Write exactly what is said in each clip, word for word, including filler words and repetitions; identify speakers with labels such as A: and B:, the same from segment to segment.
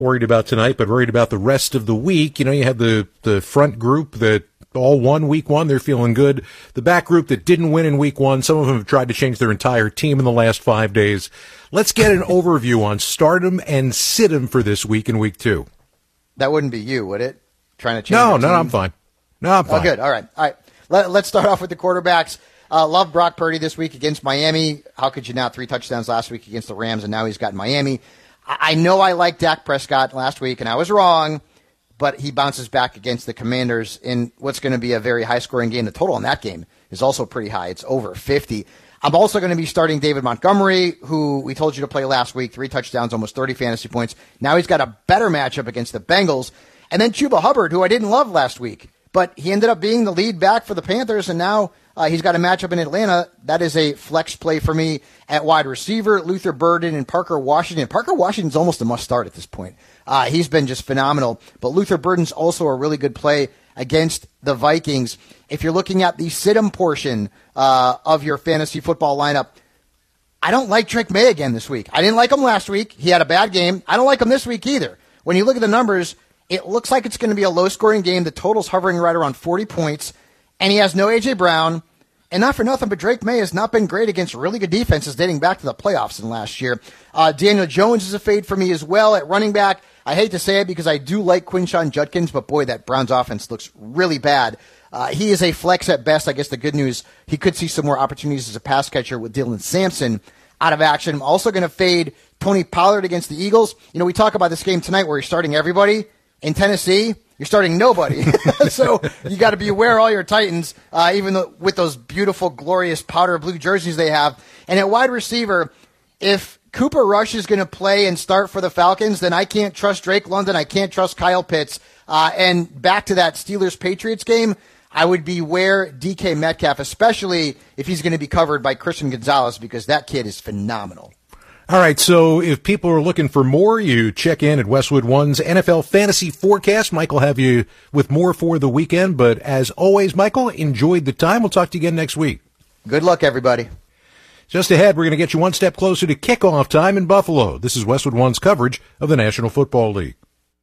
A: worried about tonight, but worried about the rest of the week. You know, you had the, the front group that all won week one. They're feeling good. The back group that didn't win in week one, some of them have tried to change their entire team in the last five days. Let's get an overview on stardom and sit-em for this week in week two.
B: That wouldn't be you, would it? Trying to change
A: No,
B: your
A: no,
B: team?
A: I'm fine. No, I'm fine.
B: Oh, good. All right. All right. Let, let's start off with the quarterbacks. Uh, love Brock Purdy this week against Miami. How could you not? Three touchdowns last week against the Rams, and now he's got Miami. I, I know I liked Dak Prescott last week, and I was wrong, but he bounces back against the Commanders in what's going to be a very high-scoring game. The total on that game is also pretty high. It's over fifty. I'm also going to be starting David Montgomery, who we told you to play last week. Three touchdowns, almost thirty fantasy points. Now he's got a better matchup against the Bengals. And then Chuba Hubbard, who I didn't love last week, but he ended up being the lead back for the Panthers, and now uh, he's got a matchup in Atlanta. That is a flex play for me at wide receiver. Luther Burden and Parker Washington. Parker Washington's almost a must-start at this point. Uh, he's been just phenomenal. But Luther Burden's also a really good play against the Vikings. If you're looking at the sit-em portion uh, of your fantasy football lineup, I don't like Drake May again this week. I didn't like him last week. He had a bad game. I don't like him this week either. When you look at the numbers, it looks like it's going to be a low-scoring game. The total's hovering right around forty points, and he has no A J. Brown. And not for nothing, but Drake May has not been great against really good defenses dating back to the playoffs in last year. Uh, Daniel Jones is a fade for me as well at running back. I hate to say it because I do like Quinshon Judkins, but boy, that Browns offense looks really bad. Uh, he is a flex at best. I guess the good news, he could see some more opportunities as a pass catcher with Dylan Sampson out of action. I'm also going to fade Tony Pollard against the Eagles. You know, we talk about this game tonight where you're starting everybody. In Tennessee, you're starting nobody. So you got to be aware of all your Titans, uh, even though, with those beautiful, glorious powder blue jerseys they have. And at wide receiver, if Cooper Rush is going to play and start for the Falcons, then I can't trust Drake London. I can't trust Kyle Pitts. Uh, and back to that Steelers-Patriots game, I would beware D K Metcalf, especially if he's going to be covered by Christian Gonzalez, because that kid is phenomenal.
A: All right, so if people are looking for more, you check in at Westwood One's N F L Fantasy Forecast. Mike will have you with more for the weekend. But as always, Michael, enjoyed the time. We'll talk to you again next week.
B: Good luck, everybody.
A: Just ahead, we're going to get you one step closer to kickoff time in Buffalo. This is Westwood One's coverage of the National Football League.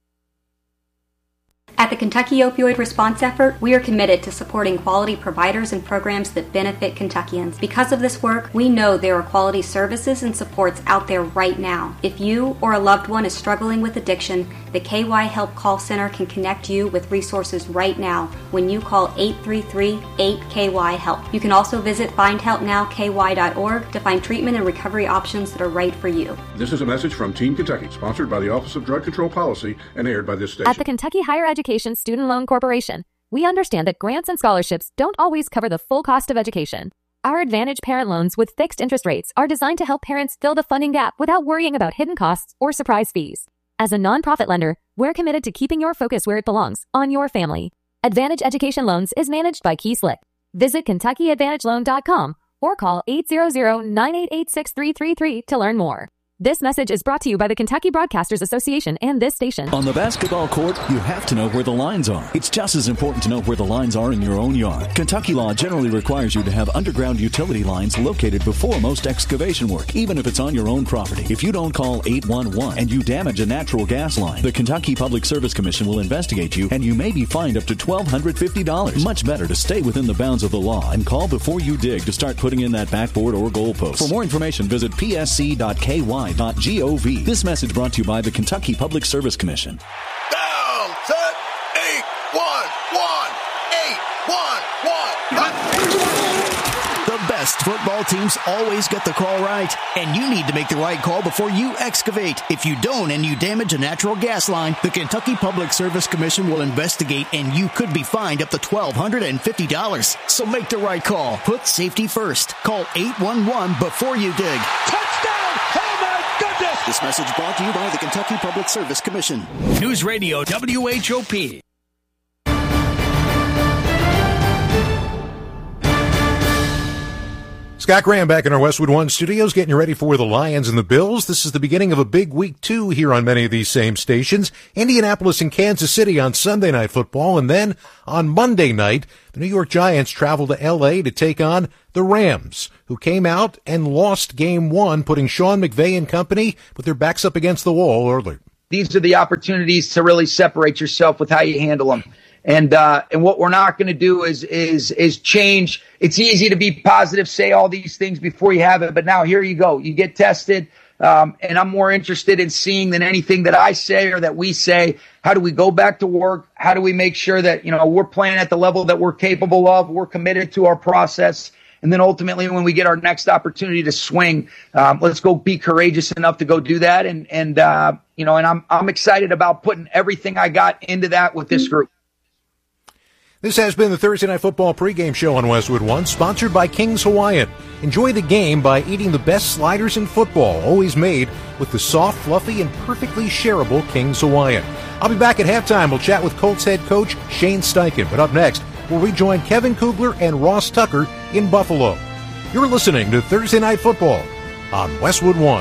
C: At the Kentucky Opioid Response Effort, we are committed to supporting quality providers and programs that benefit Kentuckians. Because of this work, we know there are quality services and supports out there right now. If you or a loved one is struggling with addiction, the K Y Help Call Center can connect you with resources right now when you call eight three three, eight K Y HELP. You can also visit find help now K Y dot org to find treatment and recovery options that are right for you.
D: This is a message from Team Kentucky, sponsored by the Office of Drug Control Policy and aired by this station.
E: At the Kentucky Higher Education Student Loan Corporation, we understand that grants and scholarships don't always cover the full cost of education. Our Advantage Parent Loans with fixed interest rates are designed to help parents fill the funding gap without worrying about hidden costs or surprise fees. As a nonprofit lender, we're committed to keeping your focus where it belongs, on your family. Advantage Education Loans is managed by Key Slick. Visit Kentucky Advantage Loan dot com or call eight hundred, nine eight eight, six three three three to learn more. This message is brought to you by the Kentucky Broadcasters Association and this station.
F: On the basketball court, you have to know where the lines are. It's just as important to know where the lines are in your own yard. Kentucky law generally requires you to have underground utility lines located before most excavation work, even if it's on your own property. If you don't call eight one one and you damage a natural gas line, the Kentucky Public Service Commission will investigate you, and you may be fined up to one thousand two hundred fifty dollars. Much better to stay within the bounds of the law and call before you dig to start putting in that backboard or goalpost. For more information, visit p s c dot k y dot gov. This message brought to you by the Kentucky Public Service Commission.
G: Down, set, eight, one, one, eight, one, one.
H: The best football teams always get the call right, and you need to make the right call before you excavate. If you don't and you damage a natural gas line, the Kentucky Public Service Commission will investigate, and you could be fined up to one thousand two hundred fifty dollars. So make the right call. Put safety first. Call eight one one before you dig.
G: Touchdown! Oh my goodness!
H: This message brought to you by the Kentucky Public Service Commission.
I: News Radio W H O P.
A: Scott Graham back in our Westwood One studios, getting you ready for the Lions and the Bills. This is the beginning of a big week two here on many of these same stations. Indianapolis and Kansas City on Sunday Night Football, and then on Monday night, the New York Giants travel to L A to take on the Rams, who came out and lost game one, putting Sean McVay and company with their backs up against the wall early.
J: these are the opportunities to really separate yourself with how you handle them. And, uh, and what we're not going to do is, is, is change. It's easy to be positive, say all these things before you have it. But now here you go. You get tested. Um, and I'm more interested in seeing than anything that I say or that we say. How do we go back to work? How do we make sure that, you know, we're playing at the level that we're capable of? We're committed to our process. And then ultimately, when we get our next opportunity to swing, um, let's go be courageous enough to go do that. And, and, uh, you know, and I'm, I'm excited about putting everything I got into that with this group.
A: This has been the Thursday Night Football pregame show on Westwood One, sponsored by King's Hawaiian. Enjoy the game by eating the best sliders in football, always made with the soft, fluffy, and perfectly shareable King's Hawaiian. I'll be back at halftime. We'll chat with Colts head coach Shane Steichen. But up next, we'll rejoin Kevin Kugler and Ross Tucker in Buffalo. You're listening to Thursday Night Football on Westwood One.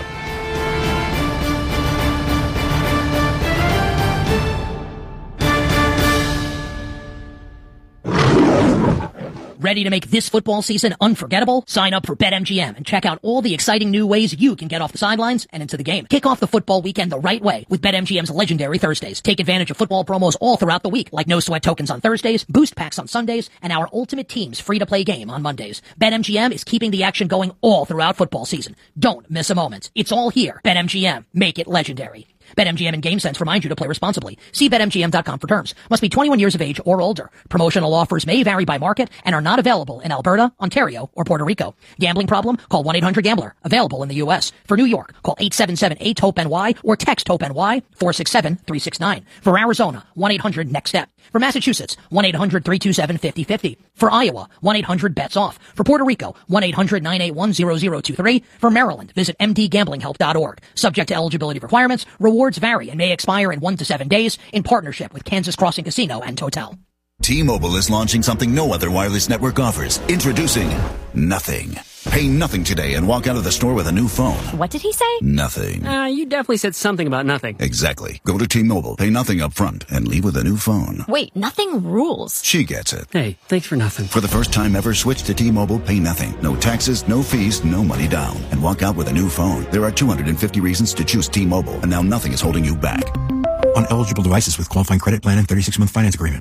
K: Ready to make this football season unforgettable? Sign up for BetMGM and check out all the exciting new ways you can get off the sidelines and into the game. Kick off the football weekend the right way with BetMGM's legendary Thursdays. Take advantage of football promos all throughout the week, like no sweat tokens on Thursdays, boost packs on Sundays, and our Ultimate Teams free-to-play game on Mondays. BetMGM is keeping the action going all throughout football season. Don't miss a moment. It's all here. BetMGM. Make it legendary. BetMGM and GameSense remind you to play responsibly. See Bet M G M dot com for terms. Must be twenty-one years of age or older. Promotional offers may vary by market and are not available in Alberta, Ontario, or Puerto Rico. Gambling problem? Call one eight hundred gambler. Available in the U S. For New York, call eight seven seven eight hope N Y or text HOPE-NY four six seven three six nine. For Arizona, one eight hundred next step. For Massachusetts, one eight hundred three two seven five zero five zero. For Iowa, one eight hundred bets off. For Puerto Rico, one eight hundred nine eight one zero zero two three. For Maryland, visit m d gambling help dot org. Subject to eligibility requirements. Rewards vary and may expire in one to seven days in partnership with Kansas Crossing Casino and Hotel.
L: T-Mobile is launching something no other wireless network offers. Introducing Nothing. Pay nothing today and walk out of the store with a new phone.
M: What did he say?
L: Nothing.
M: Uh, you definitely said something about nothing.
L: Exactly. Go to T-Mobile, pay nothing up front, and leave with a new phone.
M: Wait, nothing rules.
L: She gets it.
M: Hey, thanks for nothing.
L: For the first time ever, switch to T-Mobile, pay nothing. No taxes, no fees, no money down. And walk out with a new phone. There are two hundred fifty reasons to choose T-Mobile, and now nothing is holding you back.
N: On eligible devices with qualifying credit plan and thirty-six month finance agreement.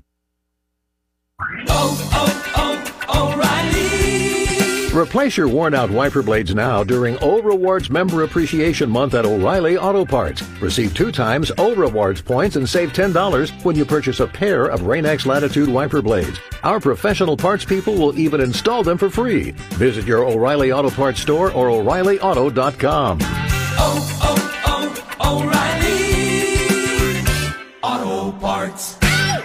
G: Oh, oh, oh, O'Reilly.
O: Replace your worn-out wiper blades now during O Rewards Member Appreciation Month at O'Reilly Auto Parts. Receive two times O Rewards points and save ten dollars when you purchase a pair of Rain-X Latitude wiper blades. Our professional parts people will even install them for free. Visit your O'Reilly Auto Parts store or O'Reilly Auto dot com.
G: Oh, oh, oh, O'Reilly Auto Parts.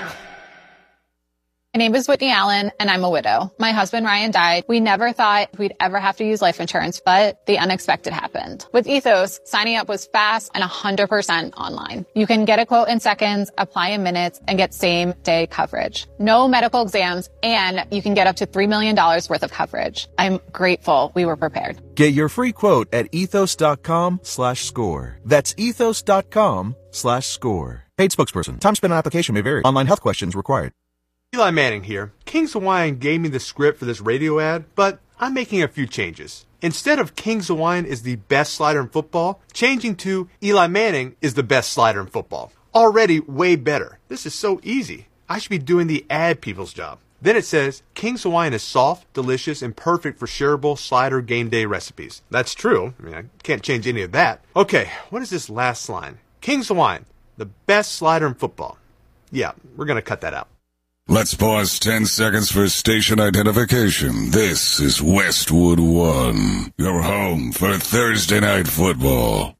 P: My name is Whitney Allen, and I'm a widow. My husband, Ryan, died. We never thought we'd ever have to use life insurance, but the unexpected happened. With Ethos, signing up was fast and one hundred percent online. You can get a quote in seconds, apply in minutes, and get same-day coverage. No medical exams, and you can get up to three million dollars worth of coverage. I'm grateful we were prepared.
Q: Get your free quote at ethos.com slash score. That's ethos.com slash score. Paid spokesperson. Time spent on application may vary. Online health questions required.
R: Eli Manning here. King's Hawaiian gave me the script for this radio ad, but I'm making a few changes. Instead of King's Hawaiian is the best slider in football, changing to Eli Manning is the best slider in football. Already way better. This is so easy. I should be doing the ad people's job. Then it says, King's Hawaiian is soft, delicious, and perfect for shareable slider game day recipes. That's true. I mean, I can't change any of that. Okay, what is this last line? King's Hawaiian, the best slider in football. Yeah, we're going to cut that out.
S: Let's pause ten seconds for station identification. This is Westwood One, your home for Thursday Night Football.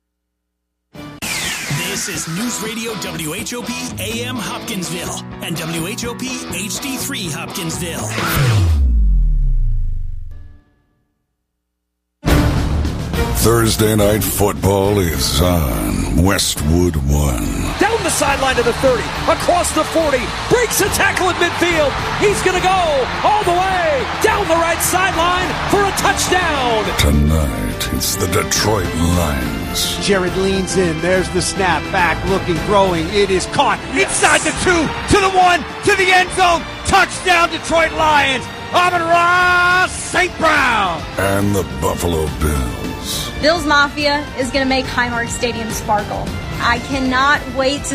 I: This is News Radio W H O P A M Hopkinsville and W H O P H D three Hopkinsville.
S: Thursday Night Football is on Westwood One.
I: Down the sideline to the thirty, across the forty, breaks a tackle at midfield. He's going to go all the way down the right sideline for a touchdown.
S: Tonight, it's the Detroit Lions.
T: Jared leans in. There's the snap. Back looking, throwing. It is caught. Yes. Inside the two, to the one, to the end zone. Touchdown, Detroit Lions. Amon-Ra Saint Brown.
S: And the Buffalo Bills. is.
U: Bills Mafia is going to make Highmark Stadium sparkle. I cannot wait to